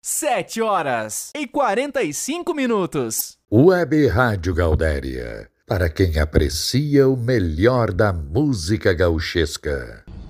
7h45. Web Rádio Gaudéria, para quem aprecia o melhor da música gauchesca.